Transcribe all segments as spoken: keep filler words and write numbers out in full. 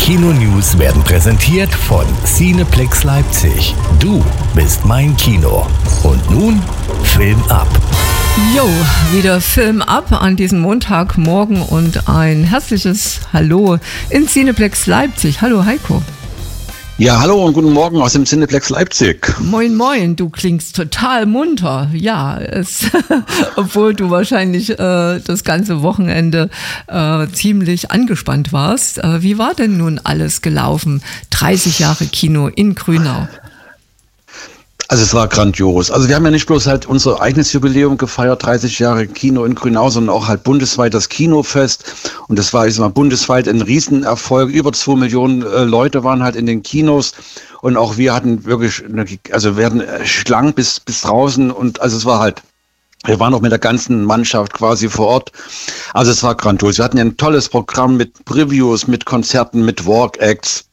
Kino-News werden präsentiert von Cineplex Leipzig. Du bist mein Kino. Und nun Film ab. Jo, wieder Film ab an diesem Montagmorgen und ein herzliches Hallo in Cineplex Leipzig. Hallo Heiko. Ja, hallo und guten Morgen aus dem Cineplex Leipzig. Moin, moin, du klingst total munter. Ja, es, obwohl du wahrscheinlich äh, das ganze Wochenende äh, ziemlich angespannt warst. Äh, wie war denn nun alles gelaufen? dreißig Jahre Kino in Grünau. Also es war grandios. Also wir haben ja nicht bloß halt unser eigenes Jubiläum gefeiert, dreißig Jahre Kino in Grünau, sondern auch halt bundesweit das Kinofest. Und das war, ich sag mal, bundesweit ein Riesenerfolg. Über zwei Millionen äh, Leute waren halt in den Kinos. Und auch wir hatten wirklich, eine, also wir hatten Schlangen bis, bis draußen. Und also es war halt, wir waren auch mit der ganzen Mannschaft quasi vor Ort. Also es war grandios. Wir hatten ja ein tolles Programm mit Previews, mit Konzerten, mit Walk-Acts,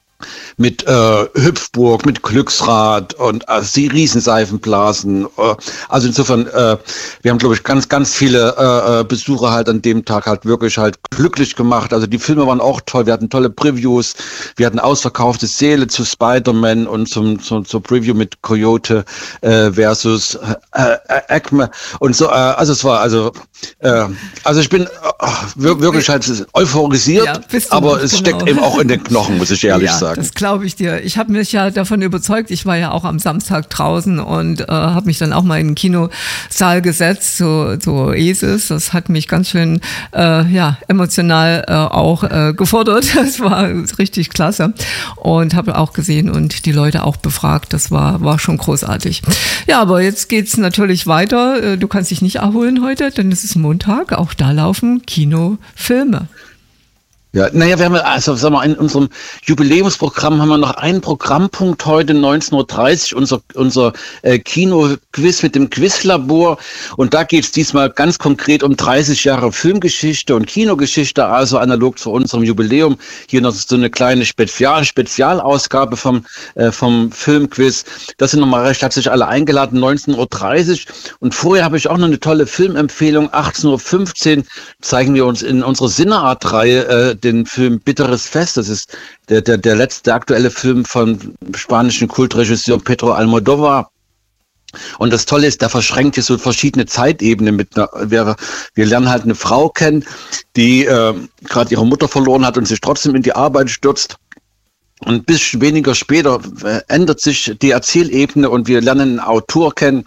mit äh, Hüpfburg, mit Glücksrad und äh, die Riesenseifenblasen. Äh, also insofern, äh, wir haben, glaube ich, ganz, ganz viele äh, Besucher halt an dem Tag halt wirklich halt glücklich gemacht. Also die Filme waren auch toll. Wir hatten tolle Previews. Wir hatten ausverkaufte Säle zu Spider-Man und zum, zum, zur Preview mit Coyote äh, versus äh, äh, Acme und so. Äh, also es war, also, äh, also ich bin äh, wirklich halt euphorisiert, ja, aber es genau. steckt eben auch in den Knochen, muss ich ehrlich ja. sagen. Das glaube ich dir. Ich habe mich ja davon überzeugt, ich war ja auch am Samstag draußen und äh, habe mich dann auch mal in den Kinosaal gesetzt, so, so ESIS. Das hat mich ganz schön äh, ja, emotional äh, auch äh, gefordert. Das war richtig klasse und habe auch gesehen und die Leute auch befragt. Das war, war schon großartig. Ja, aber jetzt geht's natürlich weiter. Du kannst dich nicht erholen heute, denn es ist Montag. Auch da laufen Kinofilme. Ja, naja, wir haben also, sag mal, in unserem Jubiläumsprogramm haben wir noch einen Programmpunkt heute, neunzehn Uhr dreißig, unser, unser äh, Kino-Quiz mit dem Quizlabor. Und da geht's diesmal ganz konkret um dreißig Jahre Filmgeschichte und Kinogeschichte, also analog zu unserem Jubiläum. Hier noch so eine kleine Spezial Spezialausgabe vom, äh, vom Filmquiz. Das sind nochmal recht herzlich alle eingeladen, neunzehn Uhr dreißig. Und vorher habe ich auch noch eine tolle Filmempfehlung. achtzehn Uhr fünfzehn zeigen wir uns in unserer Sinneart-Reihe äh, den Film Bitteres Fest. Das ist der, der, der letzte aktuelle Film von spanischen Kultregisseur Pedro Almodóvar. Und das Tolle ist, der verschränkt hier so verschiedene Zeitebenen mit einer, wir, wir lernen halt eine Frau kennen, die äh, gerade ihre Mutter verloren hat und sich trotzdem in die Arbeit stürzt. Und ein bisschen weniger später äh, ändert sich die Erzählebene und wir lernen einen Autor kennen,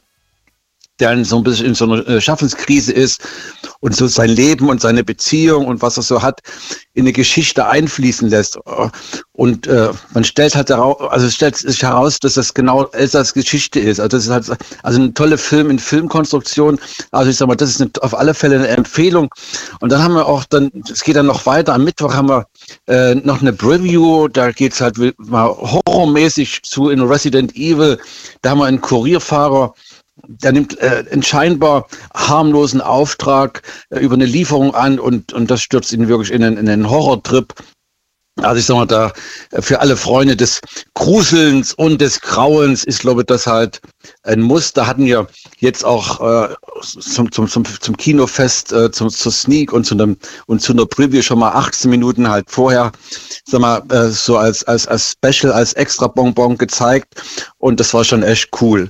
der so ein bisschen in so einer Schaffenskrise ist und so sein Leben und seine Beziehung und was er so hat in eine Geschichte einfließen lässt. Und äh, man stellt halt heraus, also es stellt sich heraus, dass das genau Elsass Geschichte ist. Also das ist halt also ein toller Film in Filmkonstruktion. Also ich sag mal, das ist eine, auf alle Fälle eine Empfehlung. Und dann haben wir auch dann, es geht dann noch weiter. Am Mittwoch haben wir äh, noch eine Preview. Da geht's halt mal horrormäßig zu in Resident Evil. Da haben wir einen Kurierfahrer. Der nimmt äh, einen scheinbar harmlosen Auftrag äh, über eine Lieferung an und, und das stürzt ihn wirklich in einen, in einen Horrortrip. Also ich sag mal, da für alle Freunde des Gruselns und des Grauens ist, glaube ich, das halt ein Muss. Da hatten wir jetzt auch äh, zum, zum, zum, zum Kinofest, äh, zum, zur Sneak und zu, einem, und zu einer Preview schon mal achtzehn Minuten halt vorher, sag mal, äh, so als, als, als Special, als extra Bonbon gezeigt und das war schon echt cool.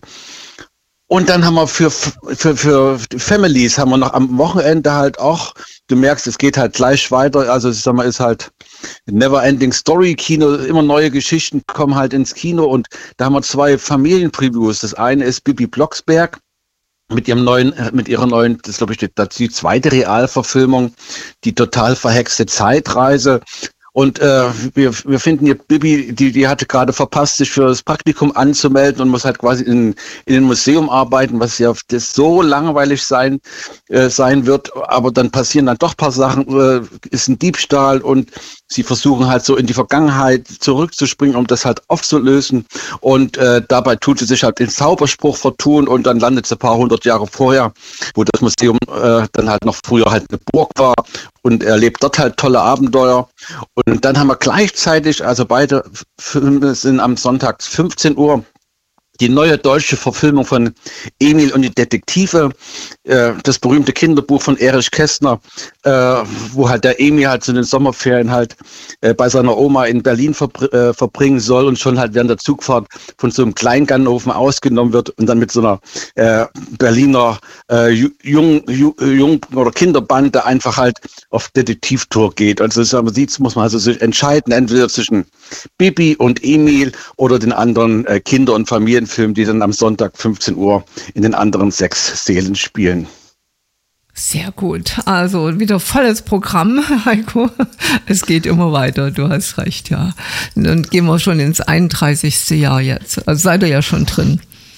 Und dann haben wir für, für, für Families haben wir noch am Wochenende halt auch, du merkst, es geht halt gleich weiter, also ich sag mal, ist halt Never-Ending Story Kino, immer neue Geschichten kommen halt ins Kino und da haben wir zwei Familienpreviews. Das eine ist Bibi Blocksberg mit ihrem neuen, mit ihrer neuen, das glaube ich, die, die zweite Realverfilmung, die total verhexte Zeitreise. Und äh, wir, wir finden hier, Bibi, die, die hatte gerade verpasst, sich für das Praktikum anzumelden und muss halt quasi in, in einem Museum arbeiten, was ja das so langweilig sein, äh, sein wird. Aber dann passieren dann doch ein paar Sachen, äh, ist ein Diebstahl und sie versuchen halt so in die Vergangenheit zurückzuspringen, um das halt aufzulösen. Und äh, dabei tut sie sich halt den Zauberspruch vertun und dann landet sie ein paar hundert Jahre vorher, wo das Museum äh, dann halt noch früher halt eine Burg war und erlebt dort halt tolle Abenteuer. Und dann haben wir gleichzeitig, also beide Filme sind am Sonntag fünfzehn Uhr, die neue deutsche Verfilmung von Emil und die Detektive, äh, das berühmte Kinderbuch von Erich Kästner, äh, wo halt der Emil halt zu den Sommerferien halt äh, bei seiner Oma in Berlin verbr- äh, verbringen soll und schon halt während der Zugfahrt von so einem Kleinganoven ausgenommen wird und dann mit so einer äh, Berliner äh, Jung, Jung, Jung oder Kinderbande einfach halt auf Detektivtour geht. Also man sieht, muss man also sich entscheiden, entweder zwischen Bibi und Emil oder den anderen äh, Kinder- und Familienfilmen, die dann am Sonntag fünfzehn Uhr in den anderen sechs Sälen spielen. Sehr gut. Also wieder volles Programm, Heiko. Es geht immer weiter, du hast recht, ja. Dann gehen wir schon ins einunddreißigste Jahr jetzt. Also seid ihr ja schon drin.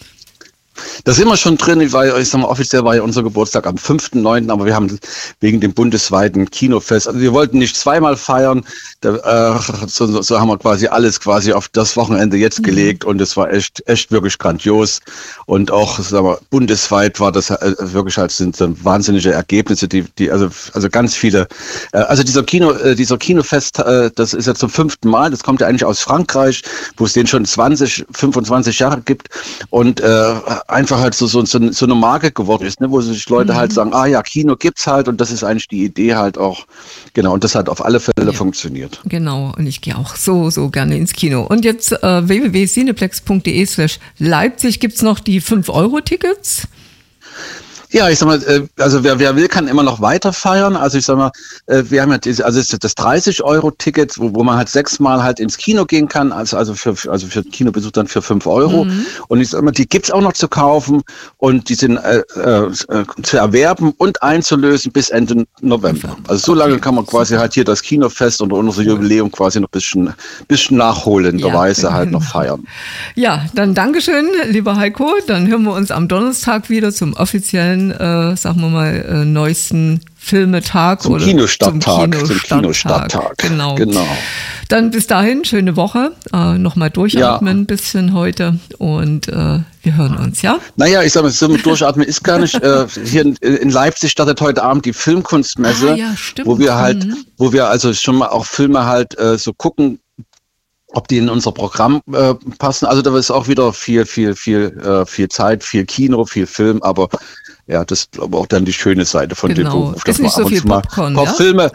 Da sind wir schon drin. Ich war, ich sag mal, offiziell war ja unser Geburtstag am fünften neunten, aber wir haben wegen dem bundesweiten Kinofest, also wir wollten nicht zweimal feiern, da, äh, so, so haben wir quasi alles quasi auf das Wochenende jetzt gelegt und es war echt, echt wirklich grandios und auch, sagen wir, bundesweit war das äh, wirklich halt sind so wahnsinnige Ergebnisse, die, die, also, also ganz viele, äh, also dieser Kino, äh, dieser Kinofest, äh, das ist ja zum fünften Mal, das kommt ja eigentlich aus Frankreich, wo es den schon zwanzig, fünfundzwanzig Jahre gibt und äh, einfach halt so, so, so, so eine Marke geworden ist, ne, wo sich Leute mhm. halt sagen, ah ja, Kino gibt's halt und das ist eigentlich die Idee halt auch, genau, und das hat auf alle Fälle ja. funktioniert. Genau, und ich gehe auch so, so gerne ins Kino. Und jetzt äh, w w w punkt cineplex punkt de slash Leipzig gibt's noch die fünf Euro Tickets. Ja, ich sag mal, also wer, wer will, kann immer noch weiter feiern. Also ich sag mal, wir haben ja diese, also das dreißig Euro Ticket, wo, wo man halt sechsmal halt ins Kino gehen kann, also, also für, also für Kinobesuch dann für fünf Euro. Mhm. Und ich sag mal, die gibt's auch noch zu kaufen und die sind äh, äh, zu erwerben und einzulösen bis Ende November. Also so lange kann man quasi halt hier das Kinofest und unser Jubiläum quasi noch ein bisschen, bisschen nachholenderweise ja, halt noch feiern. Ja, dann Dankeschön, lieber Heiko. Dann hören wir uns am Donnerstag wieder zum offiziellen Äh, sagen wir mal, äh, neuesten Filmetag zum oder Kinostadttag. zum Kinostadttag. Zum Kinostadttag. Genau. genau. Dann bis dahin, schöne Woche. Äh, Nochmal durchatmen ein ja. bisschen heute und äh, wir hören uns, ja? Naja, ich sag mal, so mit Durchatmen ist gar nicht. Äh, hier in, in Leipzig startet heute Abend die Filmkunstmesse, ah, ja, stimmt. wo wir halt, mhm. wo wir also schon mal auch Filme halt äh, so gucken, ob die in unser Programm äh, passen. Also da ist auch wieder viel, viel, viel, äh, viel Zeit, viel Kino, viel Film, aber ja, das ist aber auch dann die schöne Seite von genau. dem Beruf. Ist nicht so viel Popcorn, mal, ja? Filme.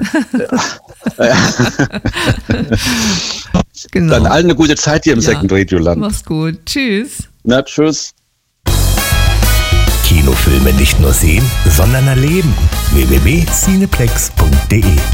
genau. Dann allen eine gute Zeit hier im ja. Second Radio Land. Mach's gut. Tschüss. Na, tschüss. Kinofilme nicht nur sehen, sondern erleben. w w w punkt cineplex punkt de